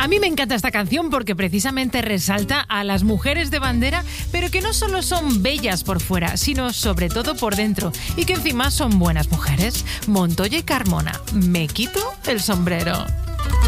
A mí me encanta esta canción porque precisamente resalta a las mujeres de bandera, pero que no solo son bellas por fuera, sino sobre todo por dentro, y que encima son buenas mujeres. Montoya y Carmona, me quito el sombrero.